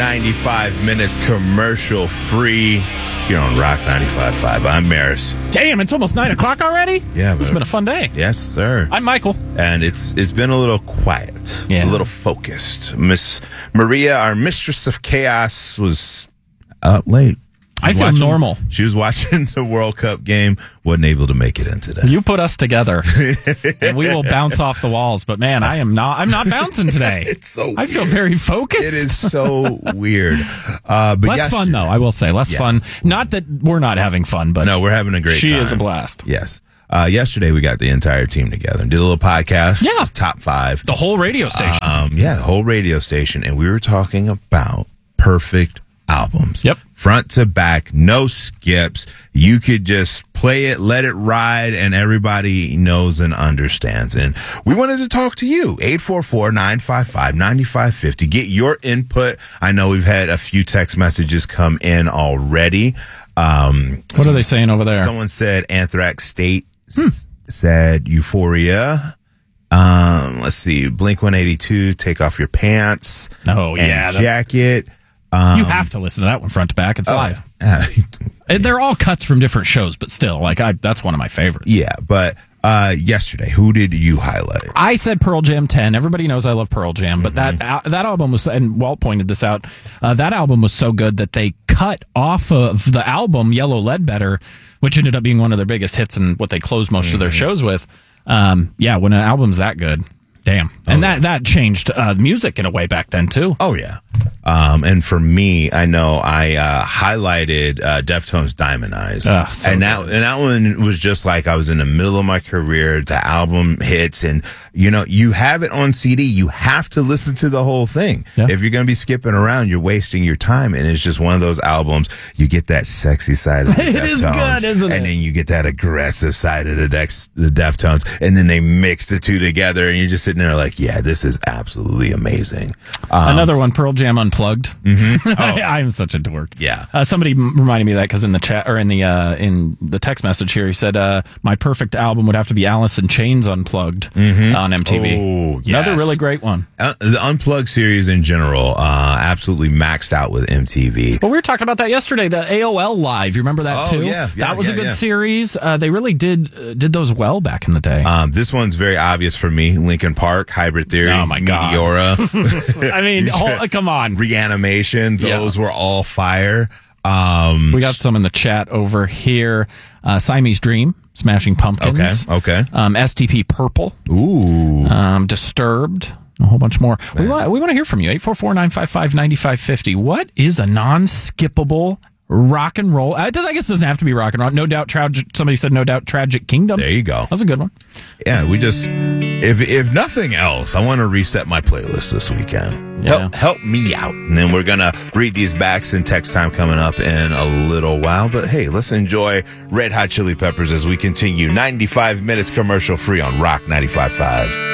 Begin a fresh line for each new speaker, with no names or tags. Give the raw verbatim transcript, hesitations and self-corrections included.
ninety-five minutes commercial free here on Rock ninety-five point five. I'm Maris.
Damn, it's almost nine o'clock already?
Yeah,
It's been a fun day.
Yes, sir.
I'm Michael.
And it's it's been a little quiet,
Yeah.
a little focused. Miss Maria, our mistress of chaos, was up late. She
I
was
feel
watching-
normal.
She was watching the World Cup game, wasn't able to make it in today.
You put us together, and we will bounce off the walls. But man, I am not. I'm not bouncing today.
It's so
I feel
weird.
very focused.
It is so weird. Uh, but
less
yes,
fun though. I will say less
Yeah.
fun. Not that we're not having fun, but
No, we're having a great
she
time.
is a blast.
Yes. Uh, yesterday, we got the entire team together and did a little podcast.
Yeah.
Top five.
The whole radio station.
Um, yeah, the whole radio station. And we were talking about perfect albums.
Yep.
Front to back, no skips. You could just play it, let it ride, and everybody knows and understands. And we wanted to talk to you. eight four four, nine five five, nine five five zero. Get your input. I know we've had a few text messages come in already. Um,
what are they saying over there?
Someone said Anthrax State s- said Euphoria. Um, let's see. Blink one eighty-two, Take Off Your Pants.
Oh,
and
yeah, that's-
Jacket. Um,
you have to listen to that one front to back. It's live.
uh,
And they're all cuts from different shows, but still, like I, that's one of my favorites.
yeah, but uh, yesterday, who did you highlight?
I said Pearl Jam ten. Everybody knows I love Pearl Jam, but that al- that album was, and Walt pointed this out, uh, that album was so good that they cut off of the album Yellow Ledbetter, which ended up being one of their biggest hits and what they closed most of their shows with. Um, yeah, when an album's that good, damn. And that, that changed uh, music in a way back then, too.
Oh, yeah. Um, and for me, I know I uh, highlighted uh, Deftones' Diamond Eyes.
Ah, so
and, that, and that one was just like I was in the middle of my career. The album hits, and, you know, you have it on C D. You have to listen to the whole thing.
Yeah.
If you're going to be skipping around, you're wasting your time. And it's just one of those albums. You get that sexy side of the
It
Deftones.
is good, isn't it?
And then you get that aggressive side of the, Dex, the Deftones. And then they mix the two together, and you're just sitting there like, yeah, this is absolutely amazing. Um,
Another one, Pearl Jam Unplugged.
Mm-hmm. Oh.
I, I'm such a dork.
Yeah.
Uh, somebody m- reminded me of that because in the chat or in the uh, in the text message here, he said uh, my perfect album would have to be Alice in Chains Unplugged on M T V.
Oh,
Another
yes.
really great one.
Uh, the Unplugged series in general, uh, absolutely maxed out with M T V.
Well, we were talking about that yesterday. The A O L Live, you remember that
Oh,
too?
yeah, yeah,
that was
yeah,
a good
yeah.
series. Uh, they really did uh, did those well back in the day.
Um, this one's very obvious for me. Linkin Park, Hybrid Theory,
Oh, my God.
Meteora,
I mean, hold, come on.
Reanimation.
Yeah.
Those were all fire. Um,
We got some in the chat over here. Uh, Siamese Dream, Smashing Pumpkins.
okay, okay.
Um, S T P Purple.
Ooh.
Um, Disturbed, a whole bunch more. We want we want to hear from you. eight four four, nine five five, nine five five zero. What is a non-skippable rock and roll? Uh, it does, I guess it doesn't have to be rock and roll. No doubt, tragic. Somebody said no doubt, Tragic Kingdom.
There you go.
That's a good one.
Yeah, we just, if if nothing else, I want to reset my playlist this weekend.
Yeah.
Help help me out. And then we're going to read these backs and text time coming up in a little while. But hey, let's enjoy Red Hot Chili Peppers as we continue ninety-five minutes commercial free on Rock ninety-five point five.